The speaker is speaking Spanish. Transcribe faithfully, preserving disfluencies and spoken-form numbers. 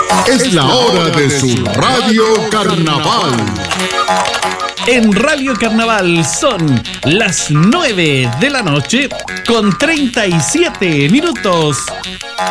Es la hora de su Radio Carnaval. En Radio Carnaval son las nueve de la noche con treinta y siete minutos.